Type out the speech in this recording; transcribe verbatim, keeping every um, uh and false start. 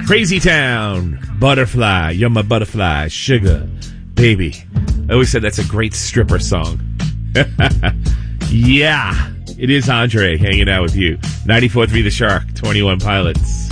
Crazy Town, Butterfly, You're My Butterfly, Sugar, Baby. I always said that's a great stripper song. Yeah, it is Andre hanging out with you. ninety-four point three The Shark, twenty-one Pilots.